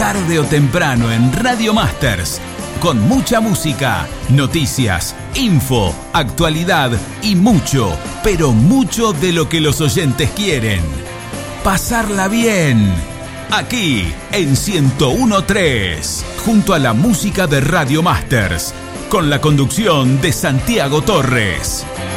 tarde o temprano en Radio Masters, con mucha música, noticias, info, actualidad y mucho, pero mucho de lo que los oyentes quieren. Pasarla bien, aquí en 101.3, junto a la música de Radio Masters, con la conducción de Santiago Torres.